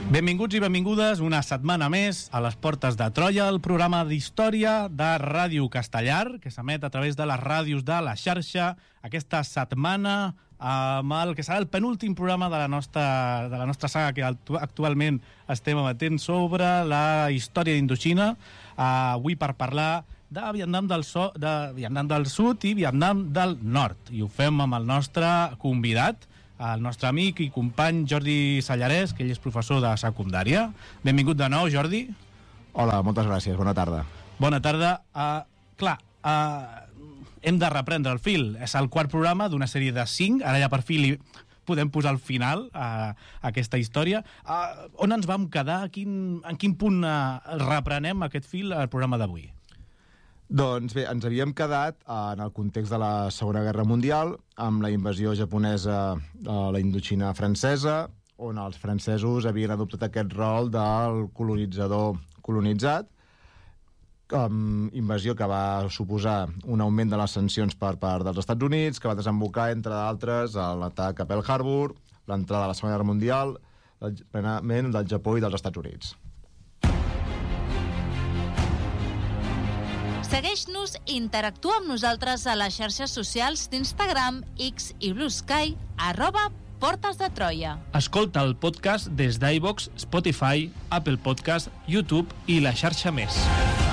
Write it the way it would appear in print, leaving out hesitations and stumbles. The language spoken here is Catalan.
Benvinguts i benvingudes una setmana més a les Portes de Troia, el programa d'història de Ràdio Castellar, que s'emet a través de les ràdios de la xarxa aquesta setmana amb el que serà el penúltim programa de la nostra saga que actualment estem emetent sobre la història d'Indoxina, avui per parlar de Vietnam del Sud i Vietnam del Nord. I ho fem amb el nostre convidat, el nostre amic i company Jordi Sallarès, que ell és professor de secundària. Benvingut de nou, Jordi. Hola, moltes gràcies, bona tarda. Bona tarda. Hem de reprendre el fil. És el quart programa d'una sèrie de 5. Ara ja per fi li podem posar el final a aquesta història. On ens vam quedar? En quin punt reprenem aquest fil al programa d'avui? Doncs bé, ens havíem quedat en el context de la Segona Guerra Mundial, amb la invasió japonesa a la Indoxina francesa, on els francesos havien adoptat aquest rol del colonitzador colonitzat, invasió que va suposar un augment de les sancions per part dels Estats Units, que va desembocar, entre d'altres, l'atac a Pearl Harbor, l'entrada a la Segona Guerra Mundial, plenament del Japó i dels Estats Units. Segueix-nos i interactua amb nosaltres a les xarxes socials d'Instagram, X i Blue Sky, @Portes de Troia. Escolta el podcast des d'iVoox, Spotify, Apple Podcast, YouTube i la xarxa més.